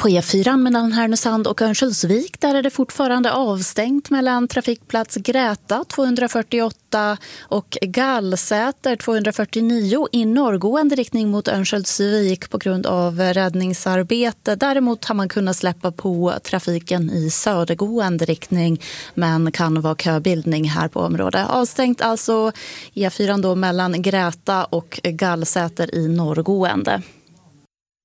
På E4 mellan Härnösand och Örnsköldsvik där är det fortfarande avstängt mellan trafikplats Gräta 248 och Gallsäter 249 i norrgående riktning mot Örnsköldsvik på grund av räddningsarbete. Däremot har man kunnat släppa på trafiken i södergående riktning men kan vara köbildning här på området. Avstängt alltså E4 då mellan Gräta och Gallsäter i norrgående.